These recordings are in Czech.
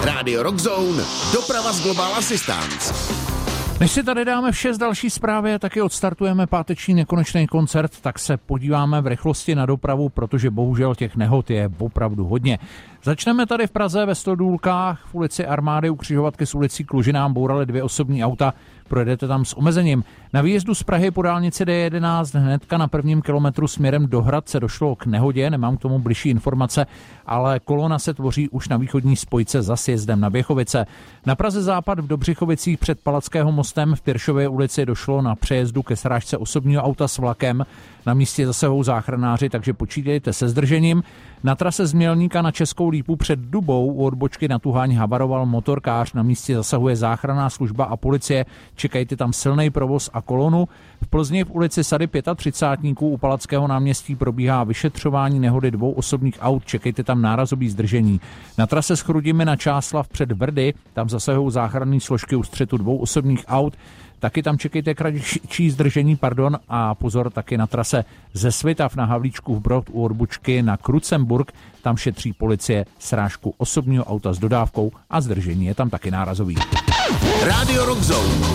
Rádio Rockzone, doprava z Global Assistance. Než si tady dáme vše z další zprávy a taky odstartujeme páteční nekonečný koncert, tak se podíváme v rychlosti na dopravu, protože bohužel těch nehod je opravdu hodně. Začneme tady v Praze ve Stodůlkách, v ulici Armády u křižovatky s ulicí Klužinám bouraly 2 osobní auta, projedete tam s omezením. Na výjezdu z Prahy po dálnici D11 hnedka na 1. kilometru směrem do Hradce došlo k nehodě, nemám k tomu bližší informace, ale kolona se tvoří už na východní spojce za sjezdem na Běchovice. Na Praze západ v Dobřichovicích před Palackého mostem v Pyršově ulici došlo na přejezdu ke srážce osobního auta s vlakem. Na místě zasahou záchranáři, takže počítejte se zdržením. Na trase z Mělníka na Českou Lípu před Dubou u odbočky na Tuhaň havaroval motorkář. Na místě zasahuje záchranná služba a policie. Čekejte tam silný provoz a kolonu. V Plzni v ulici Sady 35 u Palackého náměstí probíhá vyšetřování nehody 2 osobních aut. Čekejte tam nárazový zdržení. Na trase s Chrudimi na Čáslav před Brdy, tam zasahují záchranné složky u střetu 2 osobních aut. Taky tam čekejte kratší zdržení, a pozor taky na trase ze Svitav na Havlíčkův Brod u odbočky na Krucemburk. Tam šetří policie srážku osobního auta s dodávkou a zdržení je tam taky nárazový. Rádio Rockzone.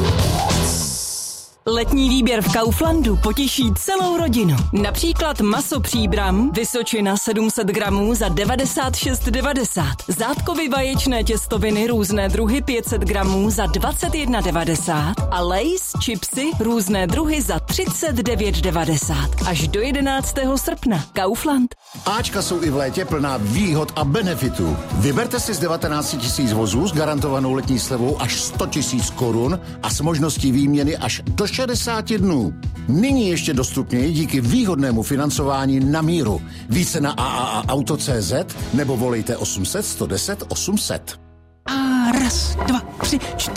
Letní výběr v Kauflandu potěší celou rodinu. Například maso Příbram, Vysočina 700 gramů za 96,90. Zátkovy vaječné těstoviny různé druhy 500 gramů za 21,90. A Lay's chipsy různé druhy za 39,90. Až do 11. srpna. Kaufland. Ačka jsou i v létě plná výhod a benefitů. Vyberte si z 19 000 vozů s garantovanou letní slevou až 100 000 korun a s možností výměny až do 60 dnů. Nyní ještě dostupněji díky výhodnému financování na míru. Více na AAAauto.cz nebo volejte 800 110 800. A 1, 2, 3,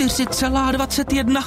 4,21.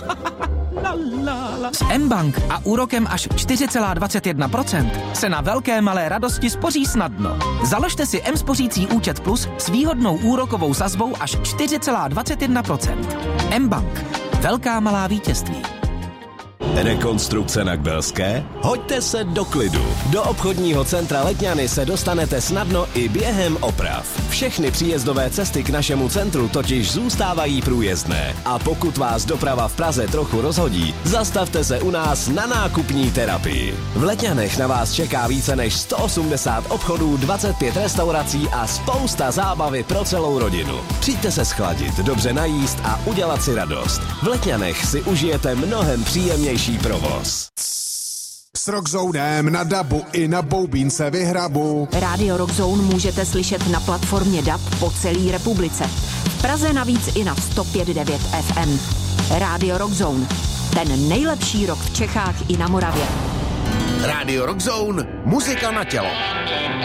S mBank a úrokem až 4,21% se na velké malé radosti spoří snadno. Založte si mSpořící účet Plus s výhodnou úrokovou sazbou až 4,21%. mBank. Velká malá vítězství. Rekonstrukce na Kbelské? Hoďte se do klidu. Do obchodního centra Letňany se dostanete snadno i během oprav. Všechny příjezdové cesty k našemu centru totiž zůstávají průjezdné. A pokud vás doprava v Praze trochu rozhodí, zastavte se u nás na nákupní terapii. V Letňanech na vás čeká více než 180 obchodů, 25 restaurací a spousta zábavy pro celou rodinu. Přijďte se schladit, dobře najíst a udělat si radost. V Letňanech si užijete mnohem příjemnější provoz. S Rockzonem na dabu i na boubínce vyhrabu. Rádio Rockzone můžete slyšet na platformě DAB po celé republice. V Praze navíc i na 105,9 FM. Rádio Rockzone. Ten nejlepší rock v Čechách i na Moravě. Rádio Rockzone, muzika na tělo.